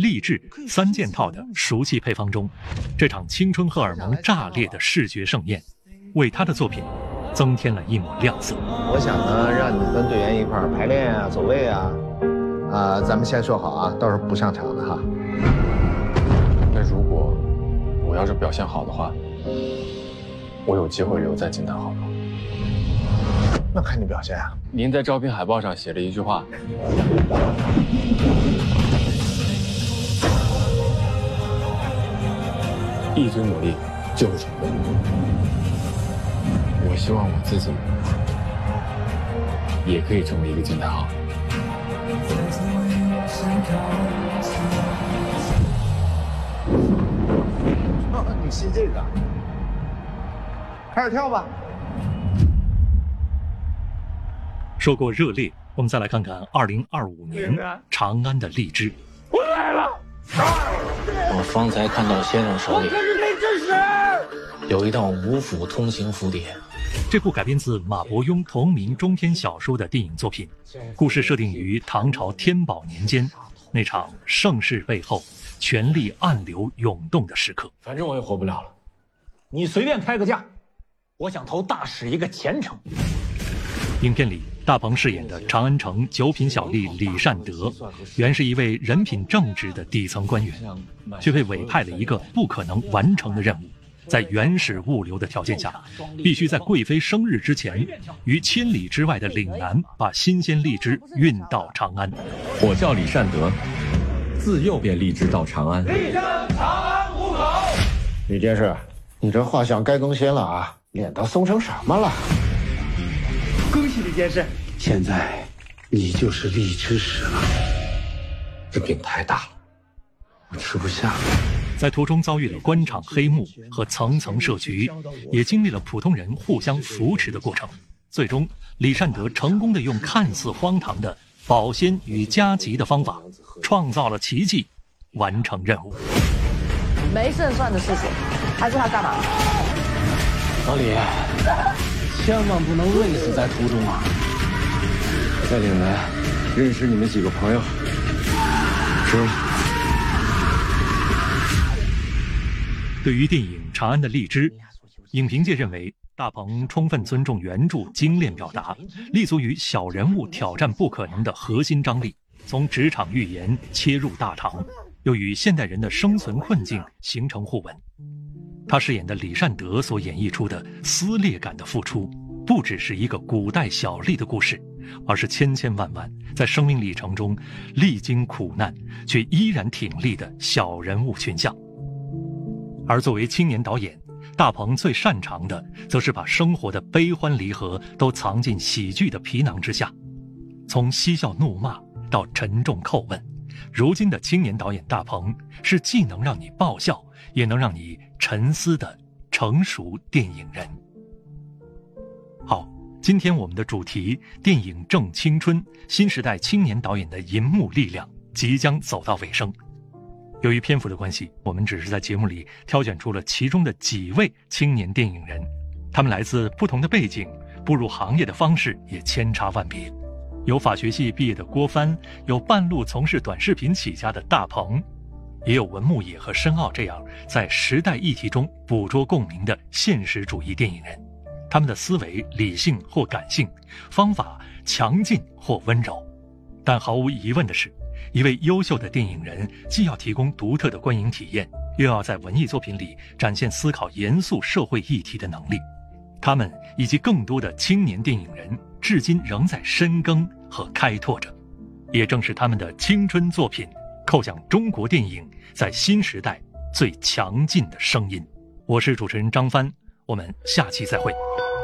励志三件套的熟悉配方中，这场青春荷尔蒙炸裂的视觉盛宴，为他的作品增添了一抹亮色。 我想呢，让你跟队员一块儿排练啊，走位啊，咱们先说好啊，到时候不上场的哈。 那如果我要是表现好的话，我有机会留在金丹号吗？ 那看你表现啊。 您在招聘海报上写了一句话：一直努力就是成功。我希望我自己也可以成为一个金丹号。 你信这个？开始跳吧。 说过热烈，我们再来看看2025年长安的荔枝。 我来了！ 我方才看到先生手里有一道五府通行符牒。 这部改编自马伯庸同名中篇小说的电影作品，故事设定于唐朝天宝年间，那场盛世背后权力暗流涌动的时刻。 反正我也活不了了，你随便开个价，我想投大使一个前程。 影片里，大鹏饰演的长安城九品小吏李善德，原是一位人品正直的底层官员，却被委派了一个不可能完成的任务。在原始物流的条件下，必须在贵妃生日之前，于千里之外的岭南把新鲜荔枝运到长安。 我叫李善德，自幼便立志到长安。 力争长安户口。 李监事，你这画像该更新了啊，脸都松成什么了？ 恭喜李监事， 现在你就是荔枝使了。这饼太大了，我吃不下。 在途中遭遇了官场黑幕和层层设局，也经历了普通人互相扶持的过程。最终，李善德成功地用看似荒唐的保鲜与加急的方法，创造了奇迹，完成任务。 没胜算的是谁？还是他干嘛？ 老李，千万不能累死在途中啊！ 在岭南认识你们几个朋友，值了。 对于电影《长安的荔枝》，影评界认为大鹏充分尊重原著精炼表达，立足于小人物挑战不可能的核心张力，从职场寓言切入大唐，又与现代人的生存困境形成互文。他饰演的李善德所演绎出的撕裂感的付出，不只是一个古代小吏的故事，而是千千万万在生命历程中历经苦难却依然挺立的小人物群像。而作为青年导演，大鹏最擅长的则是把生活的悲欢离合都藏进喜剧的皮囊之下，从嬉笑怒骂到沉重叩问，如今的青年导演大鹏是既能让你爆笑，也能让你沉思的成熟电影人。好，今天我们的主题电影正青春，新时代青年导演的银幕力量即将走到尾声。由于篇幅的关系，我们只是在节目里挑选出了其中的几位青年电影人，他们来自不同的背景，步入行业的方式也千差万别。有法学系毕业的郭帆，有半路从事短视频起家的大鹏，也有文牧野和申奥这样在时代议题中捕捉共鸣的现实主义电影人。他们的思维理性或感性，方法强劲或温柔。但毫无疑问的是，一位优秀的电影人既要提供独特的观影体验，又要在文艺作品里展现思考严肃社会议题的能力。他们以及更多的青年电影人至今仍在深耕和开拓着，也正是他们的青春作品叩响中国电影在新时代最强劲的声音。我是主持人张帆，我们下期再会。